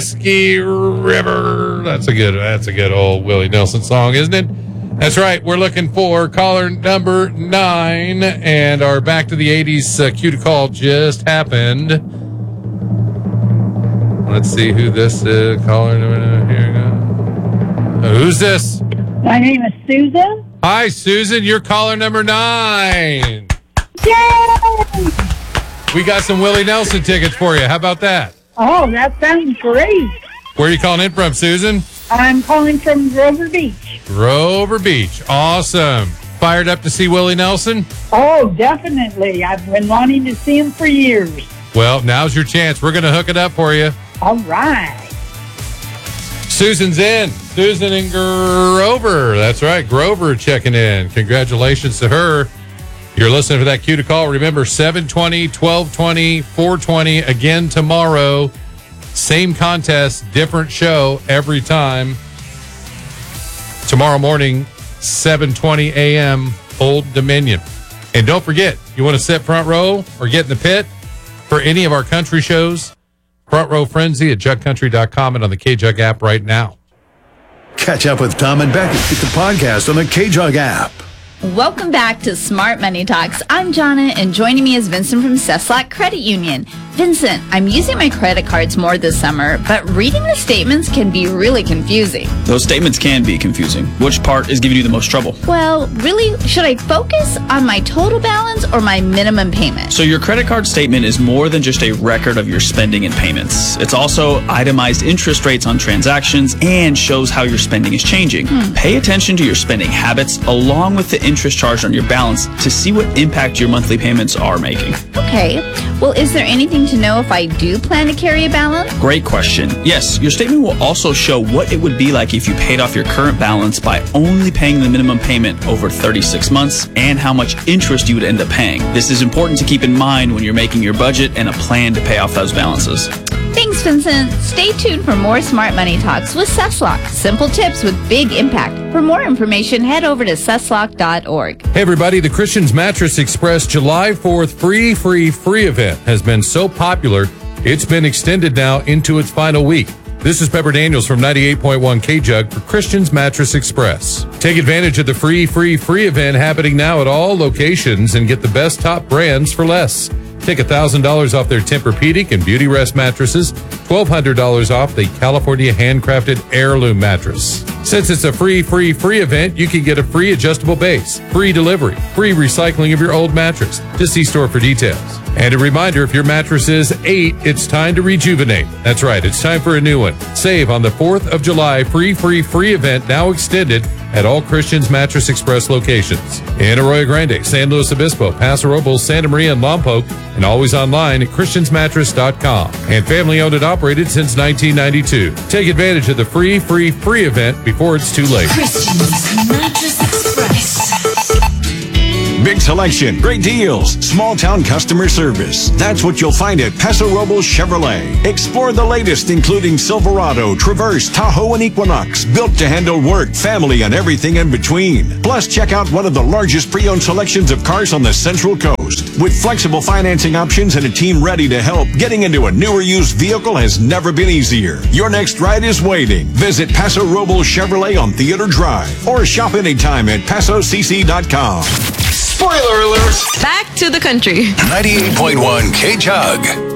Ski River. That's a good old Willie Nelson song, isn't it? That's right. We're looking for caller number 9, and our Back to the 80s cue to call just happened. Let's see who this is. Caller number, here we go. Who's this? My name is Susan. Hi, Susan. You're caller number 9. Yay! We got some Willie Nelson tickets for you. How about that? Oh, that sounds great. Where are you calling in from, Susan? I'm calling from Grover Beach. Grover Beach. Awesome. Fired up to see Willie Nelson? Oh, definitely. I've been wanting to see him for years. Well, now's your chance. We're going to hook it up for you. All right. Susan's in. Susan in Grover. That's right. Grover checking in. Congratulations to her. You're listening for that cue to call. Remember, 7:20, 12:20, 4:20. Again tomorrow. Same contest, different show every time. Tomorrow morning, 7:20 a.m., Old Dominion. And don't forget, you want to sit front row or get in the pit for any of our country shows? Front Row Frenzy at jugcountry.com and on the KJug app right now. Catch up with Tom and Becky at the podcast on the KJug app. Welcome back to Smart Money Talks. I'm Jonna, and joining me is Vincent from Cesslac Credit Union. Vincent, I'm using my credit cards more this summer, but reading the statements can be really confusing. Those statements can be confusing. Which part is giving you the most trouble? Well, really, should I focus on my total balance or my minimum payment? So your credit card statement is more than just a record of your spending and payments. It's also itemized interest rates on transactions and shows how your spending is changing. Pay attention to your spending habits along with the interest charged on your balance to see what impact your monthly payments are making. Okay. Well, is there anything to know if I do plan to carry a balance? Great question. Yes, your statement will also show what it would be like if you paid off your current balance by only paying the minimum payment over 36 months and how much interest you would end up paying. This is important to keep in mind when you're making your budget and a plan to pay off those balances. Thanks, Vincent. Stay tuned for more Smart Money Talks with Cesslac. Simple tips with big impact. For more information, head over to cesslac.org. Hey, everybody. The Christian's Mattress Express July 4th free event has been so popular, it's been extended now into its final week. This is Pepper Daniels from 98.1 KJug for Christian's Mattress Express. Take advantage of the free event happening now at all locations and get the best top brands for less. Take $1,000 off their Tempur-Pedic and Beauty Rest mattresses, $1,200 off the California handcrafted heirloom mattress. Since it's a free event, you can get a free adjustable base, free delivery, free recycling of your old mattress. Just see store for details. And a reminder, if your mattress is 8, it's time to rejuvenate. That's right, it's time for a new one. Save on the 4th of July free event now extended at all Christian's Mattress Express locations. In Arroyo Grande, San Luis Obispo, Paso Robles, Santa Maria, and Lompoc, and always online at christiansmattress.com. And family owned and operated since 1992. Take advantage of the free event before it's too late. Christian's Mattress Express. Big selection, great deals, small town customer service. That's what you'll find at Paso Robles Chevrolet. Explore the latest, including Silverado, Traverse, Tahoe, and Equinox, built to handle work, family, and everything in between. Plus, check out one of the largest pre-owned selections of cars on the Central Coast. With flexible financing options and a team ready to help, getting into a new or used vehicle has never been easier. Your next ride is waiting. Visit Paso Robles Chevrolet on Theater Drive or shop anytime at PasoCC.com. Spoiler alert! Back to the country. 98.1 KJug.